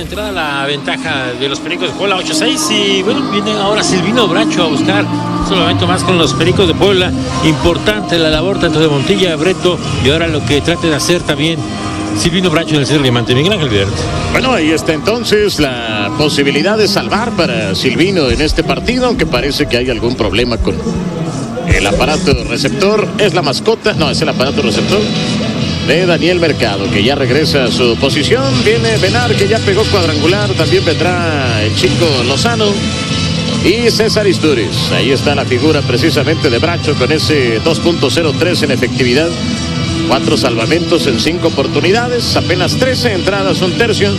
entrada la ventaja de los Pericos de Puebla 8-6 y bueno, viene ahora Silvino Bracho a buscar solamente más con los Pericos de Puebla. Importante la labor tanto de Montilla, Breto y ahora lo que trate de hacer también Silvino Bracho en el Cerro Diamante. Miguel Ángel Verde. Bueno, ahí está entonces la posibilidad de salvar para Silvino en este partido, aunque parece que hay algún problema con el aparato receptor. Es la mascota, no, es el aparato receptor de Daniel Mercado, que ya regresa a su posición. Viene Benar, que ya pegó cuadrangular. También vendrá el chico Lozano y César Istúriz. Ahí está la figura precisamente de Bracho con ese 2.03 en efectividad. 4 salvamentos en 5 oportunidades, apenas 13 entradas, un tercio.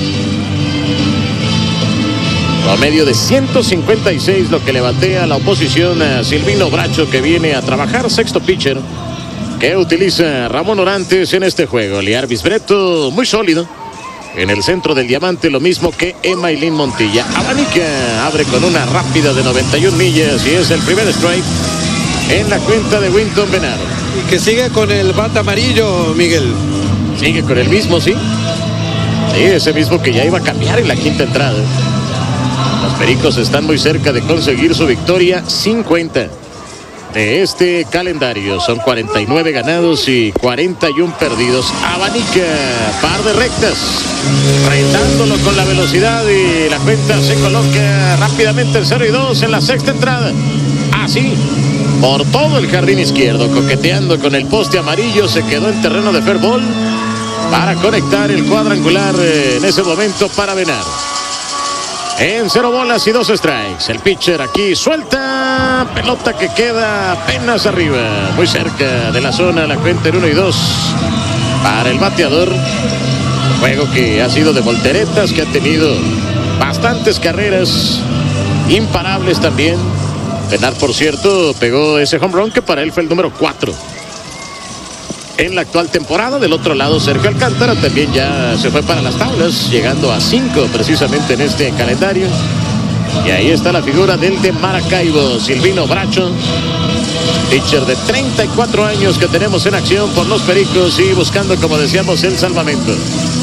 Promedio de 156, lo que le batea la oposición a Silvino Bracho, que viene a trabajar. Sexto pitcher que utiliza Ramón Orantes en este juego. Liarvis Breto, muy sólido en el centro del diamante, lo mismo que Emailín Montilla. Abanica abre con una rápida de 91 millas y es el primer strike en la cuenta de Winton Venaro. Y que sigue con el bat amarillo, Miguel. Sigue con el mismo, ¿sí? Sí, ese mismo que ya iba a cambiar en la quinta entrada. Los Pericos están muy cerca de conseguir su victoria 50 de este calendario. Son 49 ganados y 41 perdidos. Abanica, par de rectas, retándolo con la velocidad y la cuenta se coloca rápidamente en 0-2 en la sexta entrada. Así, por todo el jardín izquierdo, coqueteando con el poste amarillo, se quedó en terreno de fair ball para conectar el cuadrangular en ese momento para Benar. En 0 bolas y 2 strikes. El pitcher aquí suelta. Pelota que queda apenas arriba, muy cerca de la zona. La cuenta en 1-2 para el bateador. Juego que ha sido de volteretas, que ha tenido bastantes carreras imparables también. Benar, por cierto, pegó ese home run que para él fue el número 4 en la actual temporada. Del otro lado, Sergio Alcántara también ya se fue para las tablas, llegando a 5 precisamente en este calendario. Y ahí está la figura del de Maracaibo, Silvino Bracho, pitcher de 34 años que tenemos en acción por los Pericos y buscando, como decíamos, el salvamento.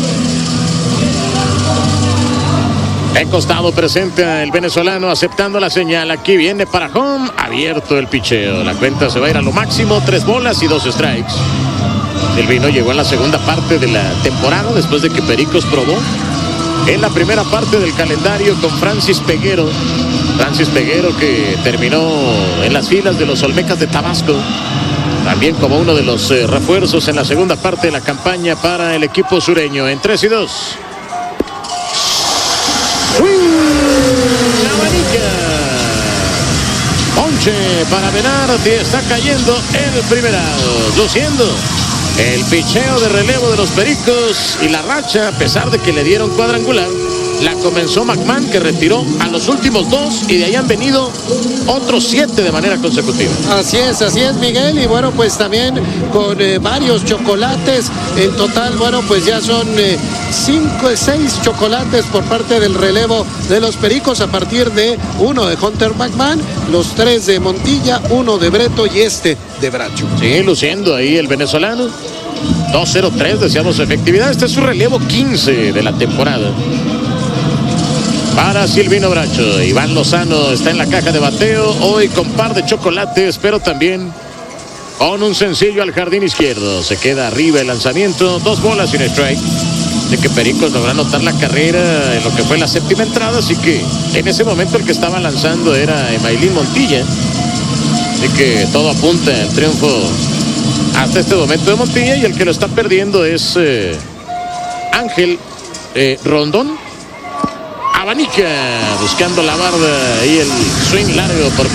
En costado presenta el venezolano aceptando la señal. Aquí viene para home, abierto el picheo. La cuenta se va a ir a lo máximo, 3 bolas y 2 strikes. Silvino llegó en la segunda parte de la temporada después de que Pericos probó en la primera parte del calendario con Francis Peguero. Francis Peguero, que terminó en las filas de los Olmecas de Tabasco, también como uno de los refuerzos en la segunda parte de la campaña para el equipo sureño. En 3-2. Ponche para Benardi, está cayendo el primerado, luciendo el picheo de relevo de los Pericos, y la racha, a pesar de que le dieron cuadrangular, la comenzó McMahon, que retiró a los últimos 2 y de ahí han venido otros 7 de manera consecutiva. Así es, Miguel. Y bueno, pues también con varios chocolates. En total, bueno, pues ya son 6 chocolates por parte del relevo de los Pericos, a partir de 1 de Hunter McMahon, los 3 de Montilla, 1 de Breto y este de Bracho. Sí, luciendo ahí el venezolano. 2.03, decíamos efectividad. Este es su relevo 15 de la temporada para Silvino Bracho. Iván Lozano está en la caja de bateo, hoy con par de chocolates, pero también con un sencillo al jardín izquierdo. Se queda arriba el lanzamiento, 2 bolas sin strike. De que Pericos logró anotar la carrera en lo que fue la séptima entrada, así que en ese momento el que estaba lanzando era Emailín Montilla. Así que todo apunta al triunfo hasta este momento de Montilla, y el que lo está perdiendo es Ángel Rondón. Abanica buscando la barda y el swing largo por